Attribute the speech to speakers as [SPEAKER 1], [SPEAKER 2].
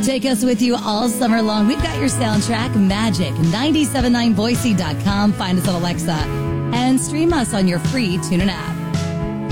[SPEAKER 1] Take us with you all summer long. We've got your soundtrack, Magic, 979boise.com. Find us on Alexa and stream us on your free TuneIn app.